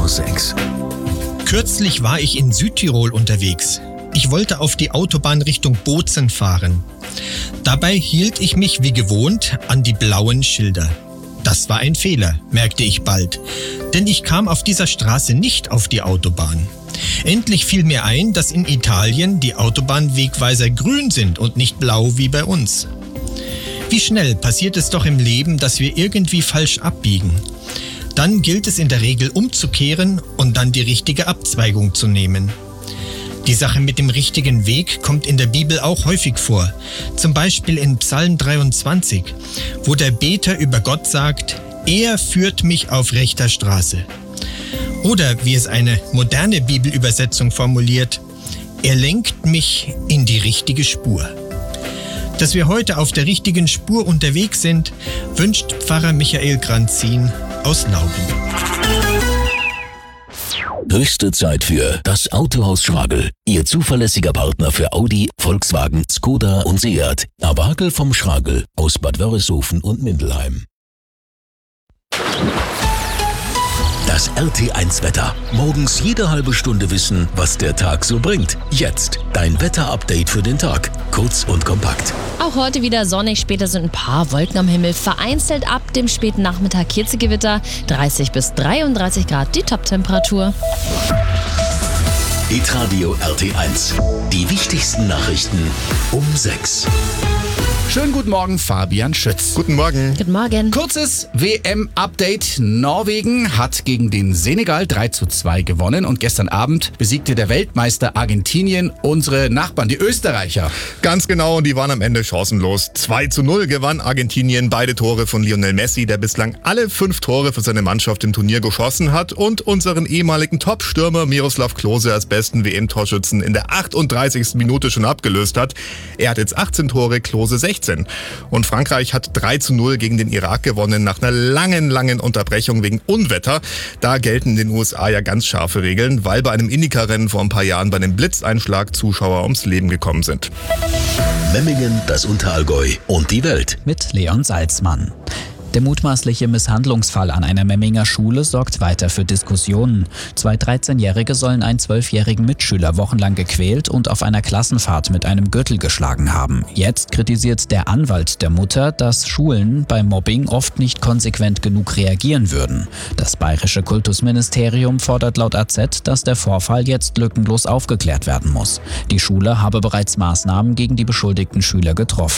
aus 6. Kürzlich war ich in Südtirol unterwegs. Ich wollte auf die Autobahn Richtung Bozen fahren. Dabei hielt ich mich wie gewohnt an die blauen Schilder. Das war ein Fehler, merkte ich bald, denn ich kam auf dieser Straße nicht auf die Autobahn. Endlich fiel mir ein, dass in Italien die Autobahnwegweiser grün sind und nicht blau wie bei uns. Wie schnell passiert es doch im Leben, dass wir irgendwie falsch abbiegen. Dann gilt es in der Regel umzukehren und dann die richtige Abzweigung zu nehmen. Die Sache mit dem richtigen Weg kommt in der Bibel auch häufig vor. Zum Beispiel in Psalm 23, wo der Beter über Gott sagt, er führt mich auf rechter Straße. Oder wie es eine moderne Bibelübersetzung formuliert, er lenkt mich in die richtige Spur. Dass wir heute auf der richtigen Spur unterwegs sind, wünscht Pfarrer Michael Granzin aus Lauben. Höchste Zeit für das Autohaus Schragel. Ihr zuverlässiger Partner für Audi, Volkswagen, Skoda und Seat. Abakel vom Schragel aus Bad Wörishofen und Mindelheim. Das RT1-Wetter. Morgens jede halbe Stunde wissen, was der Tag so bringt. Jetzt dein Wetter-Update für den Tag. Kurz und kompakt. Auch heute wieder sonnig, später sind ein paar Wolken am Himmel. Vereinzelt ab dem späten Nachmittag Hitzegewitter. 30 bis 33 Grad die Top-Temperatur. Hitradio RT1. Die wichtigsten Nachrichten um 6. Schönen guten Morgen, Fabian Schütz. Guten Morgen. Guten Morgen. Kurzes WM-Update. Norwegen hat gegen den Senegal 3:2 gewonnen und gestern Abend besiegte der Weltmeister Argentinien unsere Nachbarn, die Österreicher. Ganz genau, und die waren am Ende chancenlos. 2:0 gewann Argentinien, beide Tore von Lionel Messi, der bislang alle 5 Tore für seine Mannschaft im Turnier geschossen hat und unseren ehemaligen Top-Stürmer Miroslav Klose als besten WM-Torschützen in der 38. Minute schon abgelöst hat. Er hat jetzt 18 Tore, Klose 16. Und Frankreich hat 3:0 gegen den Irak gewonnen nach einer langen Unterbrechung wegen Unwetter. Da gelten in den USA ja ganz scharfe Regeln, weil bei einem Indycar-Rennen vor ein paar Jahren bei einem Blitzeinschlag Zuschauer ums Leben gekommen sind. Memmingen, das Unterallgäu und die Welt. Mit Leon Salzmann. Der mutmaßliche Misshandlungsfall an einer Memminger Schule sorgt weiter für Diskussionen. 2 13-Jährige sollen einen 12-jährigen Mitschüler wochenlang gequält und auf einer Klassenfahrt mit einem Gürtel geschlagen haben. Jetzt kritisiert der Anwalt der Mutter, dass Schulen beim Mobbing oft nicht konsequent genug reagieren würden. Das bayerische Kultusministerium fordert laut AZ, dass der Vorfall jetzt lückenlos aufgeklärt werden muss. Die Schule habe bereits Maßnahmen gegen die beschuldigten Schüler getroffen.